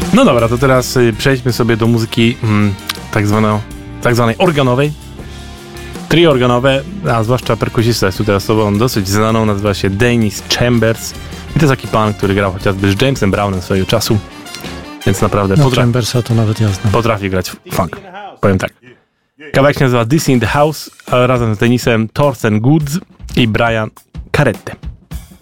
No dobra, to teraz przejdźmy sobie do muzyki tak zwanej organowej. Trio organowe, a zwłaszcza perkusista jest tu teraz osobą dosyć znaną, nazywa się Dennis Chambers. I to jest taki pan, który grał chociażby z Jamesem Brownem swojego czasu. Więc naprawdę Chambersa to nawet ja znam. Potrafi grać funk. Powiem tak. Kawałek się nazywa This in the House, a razem z Dennisem Thorsten Goods i Brian Carrette.